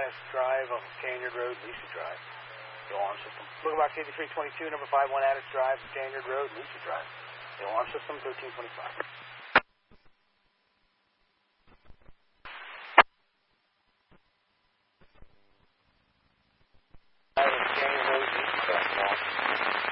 Drive off of Canyard Road, Lisa Drive. The alarm system. Local box 8322, number 51 Addis Drive, Canyard Road, Lisa Drive. The alarm system 1325.